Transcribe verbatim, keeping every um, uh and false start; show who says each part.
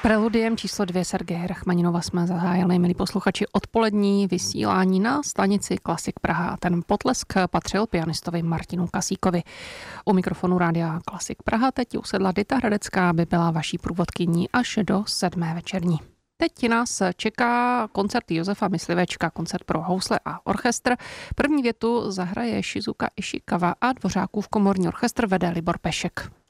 Speaker 1: Preludiem číslo dvě Sergeje Rachmaninova jsme zahájili, milí posluchači, odpolední vysílání na stanici Klasik Praha. A ten potlesk patřil pianistovi Martinu Kasíkovi. U mikrofonu rádia Klasik Praha teď usedla Dita Hradecká, aby byla vaší průvodkyní až do sedmé večerní. Teď nás čeká koncert Josefa Myslivečka, koncert pro housle a orchestr. První větu zahraje Shizuka Ishikawa a Dvořákův komorní orchestr vede Libor Pešek.